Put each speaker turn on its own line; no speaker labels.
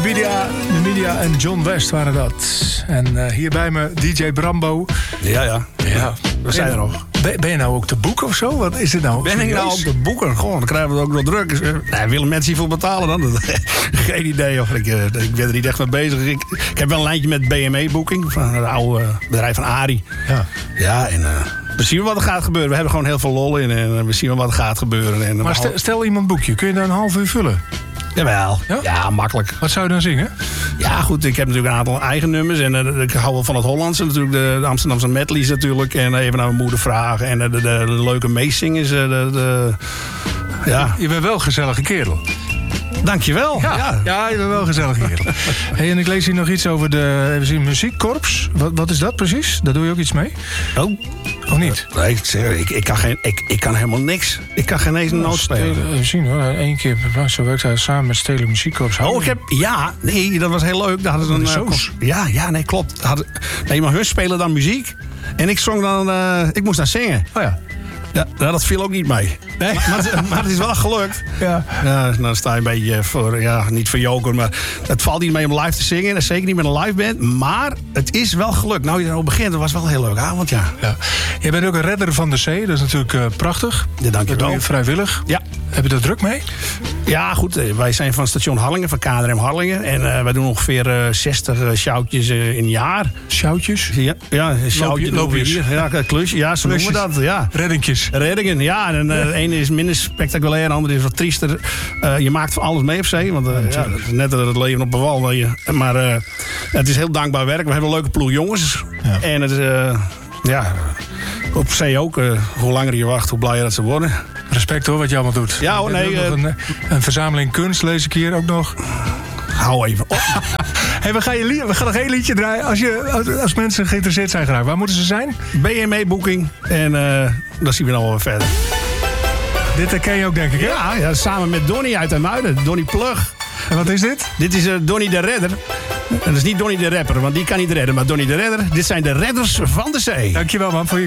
Numidia en John West waren dat. En hier bij me DJ Brambo.
Ja. We zijn er nog.
Ben je nou ook te boeken of zo? Wat is het nou?
Ben ik nou ook te boeken? Gewoon, dan krijgen we het ook nog druk. Willen mensen hiervoor betalen dan? Geen idee. Of ik ben er niet echt mee bezig. Ik heb wel een lijntje met BME-boeking. Van het oude bedrijf van Arie. Ja, en we zien wat er gaat gebeuren. We hebben gewoon heel veel lol in. En we zien wat er gaat gebeuren. En
maar stel iemand boekje. Kun je daar een half uur vullen?
Jawel. Ja, makkelijk.
Wat zou je dan zingen?
Ja, goed. Ik heb natuurlijk een aantal eigen nummers. En ik hou wel van het Hollandse. Natuurlijk de Amsterdamse medleys natuurlijk. En even naar mijn moeder vragen. En de leuke meezingers. Ja.
Je bent wel een gezellige kerel.
Dankjewel.
Ja, je bent wel een gezellige kerel. Hey, en ik lees hier nog iets over de muziekkorps. Wat is dat precies? Daar doe je ook iets mee?
Oh.
Of niet?
Nee, ik kan helemaal niks. Ik kan geen eens een noot spelen.
Even zien hoor. 1 keer per plaats. Zo werkt hij samen met Stedelijk Muziekkorps.
Dat was heel leuk. Daar hadden ze een klopt. Maar hun spelen dan muziek. En ik zong dan. Ik moest dan zingen.
Oh ja.
Ja, dat viel ook niet mee. Nee. Maar het is wel gelukt.
Ja.
Dan sta je een beetje voor, niet voor joker, maar het valt niet mee om live te zingen. En zeker niet met een live band. Maar het is wel gelukt. Nou, je erover begint, dat was wel een heel leuk avond, ja.
Je bent ook een redder van de zee. Dat is natuurlijk prachtig.
Ja, dank je wel.
Dat doe je vrijwillig.
Ja.
Heb je er druk mee?
Ja, goed. Wij zijn van station Harlingen, van KNRM Harlingen. En wij doen ongeveer 60 sjouwtjes in een jaar.
Sjouwtjes?
Ja, sjouwtjes.
Loopjes.
Ja, klusje. Ja, zo noemen we dat. Ja. Reddingen, ja. En de ene is minder spectaculair, de andere is wat triester. Je maakt van alles mee op zee. Want het is net het leven op de wal. Maar het is heel dankbaar werk. We hebben een leuke ploeg jongens. Ja. En het is, op zee ook. Hoe langer je wacht, hoe blijer dat ze worden.
Respect hoor, wat je allemaal doet.
Ja hoor, nee.
Een verzameling kunst lees ik hier ook nog.
Hou even op.
Hey, we gaan nog één liedje draaien. Als mensen geïnteresseerd zijn graag. Waar moeten ze zijn?
BME-boeking. En dan zien we dan wel verder.
Dit herken je ook, denk ik, hè?
Ja, samen met Donnie uit Amuiden. Donnie Plug.
En wat is dit?
Dit is Donnie de Redder. En dat is niet Donnie de Rapper, want die kan niet redden. Maar Donnie de Redder, dit zijn de redders van de zee.
Dankjewel, man, voor je